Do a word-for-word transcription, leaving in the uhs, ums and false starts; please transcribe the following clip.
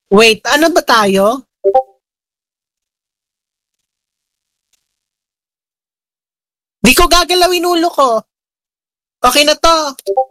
Wait, ano ba tayo? Di ko gagalawin ulo ko. Okay na to.